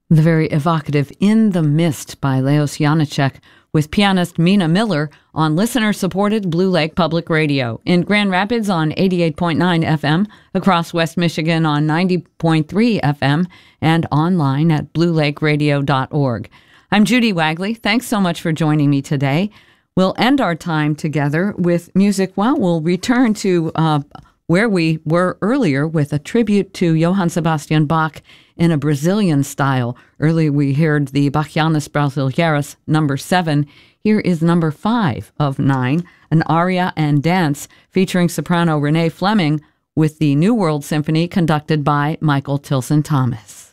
The very evocative In the Mist by Leos Janáček with pianist Mina Miller on listener-supported Blue Lake Public Radio. In Grand Rapids on 88.9 FM, across West Michigan on 90.3 FM, and online at bluelakeradio.org. I'm Judy Wagley. Thanks so much for joining me today. We'll end our time together with music. Well, we'll return to where we were earlier with a tribute to Johann Sebastian Bach in a Brazilian style. Earlier we heard the Bachianas Brasileiras number 7. Here is number 5 of 9, an aria and dance featuring soprano Renee Fleming with the New World Symphony conducted by Michael Tilson Thomas.